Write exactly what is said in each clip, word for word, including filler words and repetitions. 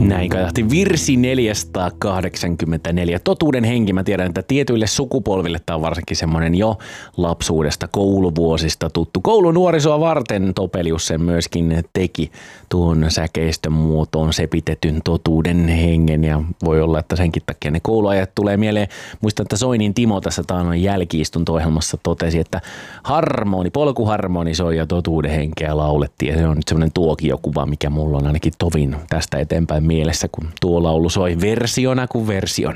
Näin kajahti virsi neljäsataakahdeksankymmentäneljä. Totuuden henki. Mä tiedän, että tietyille sukupolville tämä on varsinkin semmoinen jo lapsuudesta, kouluvuosista tuttu. Koulunuorisoa varten Topelius sen myöskin teki tuon säkeistön muotoon sepitetyn totuuden hengen. Ja voi olla, että senkin takia ne kouluajat tulee mieleen. Muistan, että Soinin Timo tässä taannoin jälki-istunto-ohjelmassa totesi, että harmoni, polkuharmoni soi ja totuuden henkeä laulettiin. Ja se on nyt semmoinen tuokiokuva, mikä mulla on ainakin tovin tästä eteenpäin mielessä, kun tuo laulu soi versiona kuin versiona.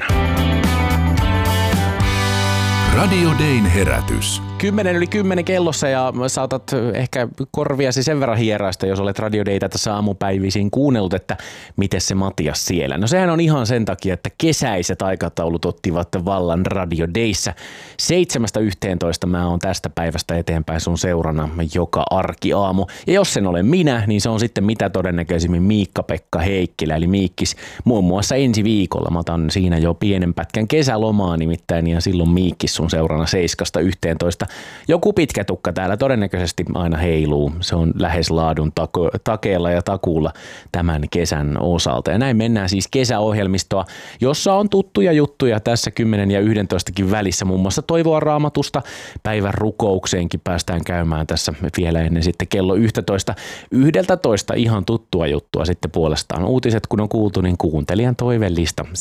Radio Dayn herätys. Kymmenen yli kymmenen kellossa ja saatat ehkä korviasi sen verran hieraista, jos olet Radio Daytä tässä aamupäivisin kuunnellut, että miten se Matias siellä. No sehän on ihan sen takia, että kesäiset aikataulut ottivat vallan Radio Dayssä. seitsemästä yhteentoista mä oon tästä päivästä eteenpäin sun seurana joka arkiaamu. Ja jos sen olen minä, niin se on sitten mitä todennäköisimmin Miikka-Pekka Heikkilä, eli Miikkis muun muassa ensi viikolla. Mä otan siinä jo pienen pätkän kesälomaa nimittäin, ja silloin Miikkis sun seurana seiskasta yhteentoista. Joku pitkä tukka täällä todennäköisesti aina heiluu. Se on lähes laadun tako- takeella ja takuulla tämän kesän osalta. Ja näin mennään siis kesäohjelmistoa, jossa on tuttuja juttuja tässä kymmenen ja yhdentoistakin välissä. Muun muassa toivoa Raamatusta. Päivän rukoukseenkin päästään käymään tässä vielä ennen sitten kello yksitoista. yksitoista ihan tuttua juttua sitten puolestaan. Uutiset kun on kuultu, niin kuuntelijan toivellista